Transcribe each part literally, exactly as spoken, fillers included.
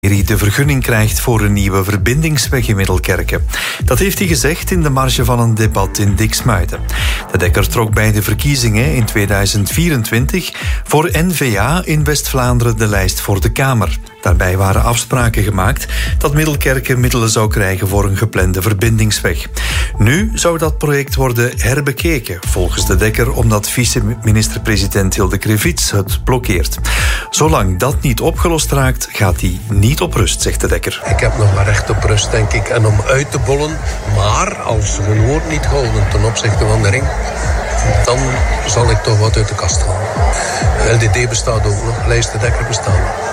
de vergunning krijgt voor een nieuwe verbindingsweg in Middelkerke. Dat heeft hij gezegd in de marge van een debat in Diksmuiden. De Dekker trok bij de verkiezingen in tweeduizend vierentwintig voor N V A in West-Vlaanderen de lijst voor de Kamer. Daarbij waren afspraken gemaakt dat Middelkerke middelen zou krijgen voor een geplande verbindingsweg. Nu zou dat project worden herbekeken, volgens de Dekker, omdat vice-minister-president Hilde Krevits het blokkeert. Zolang dat niet opgelost raakt, gaat hij niet op rust, zegt de Dekker. Ik heb nog maar recht op rust, denk ik, en om uit te bollen. Maar als er een woord niet golden ten opzichte van de ring, dan zal ik toch wat uit de kast halen. L D D bestaat ook nog, lijst de Dekker bestaat nog.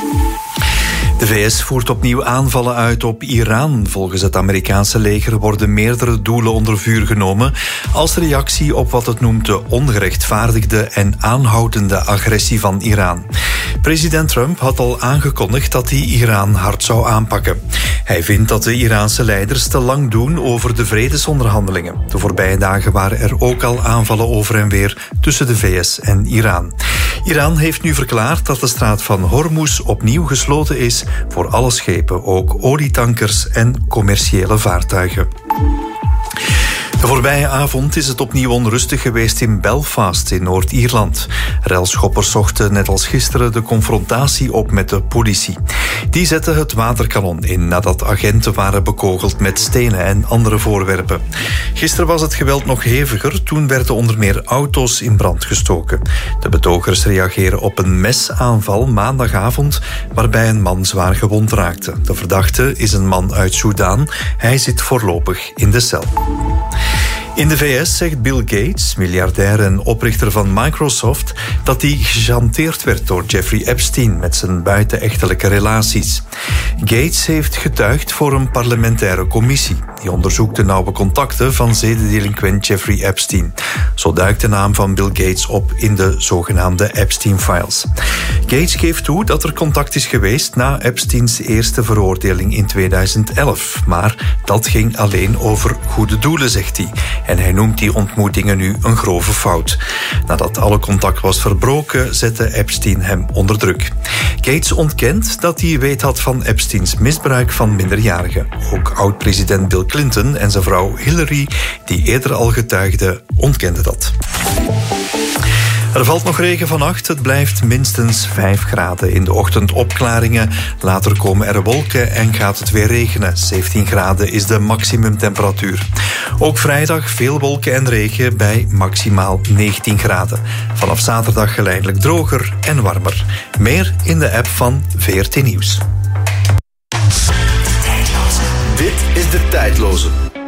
De V S voert opnieuw aanvallen uit op Iran. Volgens het Amerikaanse leger worden meerdere doelen onder vuur genomen als reactie op wat het noemt de ongerechtvaardigde en aanhoudende agressie van Iran. President Trump had al aangekondigd dat hij Iran hard zou aanpakken. Hij vindt dat de Iraanse leiders te lang doen over de vredesonderhandelingen. De voorbije dagen waren er ook al aanvallen over en weer tussen de V S en Iran. Iran heeft nu verklaard dat de straat van Hormuz opnieuw gesloten is voor alle schepen, ook olietankers en commerciële vaartuigen. De voorbije avond is het opnieuw onrustig geweest in Belfast in Noord-Ierland. Relschoppers zochten net als gisteren de confrontatie op met de politie. Die zetten het waterkanon in nadat agenten waren bekogeld met stenen en andere voorwerpen. Gisteren was het geweld nog heviger, toen werden onder meer auto's in brand gestoken. De betogers reageren op een mesaanval maandagavond waarbij een man zwaar gewond raakte. De verdachte is een man uit Soedan. Hij zit voorlopig in de cel. In de V S zegt Bill Gates, miljardair en oprichter van Microsoft, dat hij gechanteerd werd door Jeffrey Epstein met zijn buitenechtelijke relaties. Gates heeft getuigd voor een parlementaire commissie. Die onderzoekt de nauwe contacten van zedendelinquent Jeffrey Epstein. Zo duikt de naam van Bill Gates op in de zogenaamde Epstein-files. Gates geeft toe dat er contact is geweest na Epsteins eerste veroordeling in tweeduizend elf. Maar dat ging alleen over goede doelen, zegt hij. En hij noemt die ontmoetingen nu een grove fout. Nadat alle contact was verbroken, zette Epstein hem onder druk. Gates ontkent dat hij weet had van Epsteins misbruik van minderjarigen. Ook oud-president Bill Clinton en zijn vrouw Hillary, die eerder al getuigden, ontkenden dat. Er valt nog regen vannacht. Het blijft minstens vijf graden. In de ochtend opklaringen. Later komen er wolken en gaat het weer regenen. zeventien graden is de maximumtemperatuur. Ook vrijdag veel wolken en regen bij maximaal negentien graden. Vanaf zaterdag geleidelijk droger en warmer. Meer in de app van V R T Nieuws. Dit is De Tijdloze.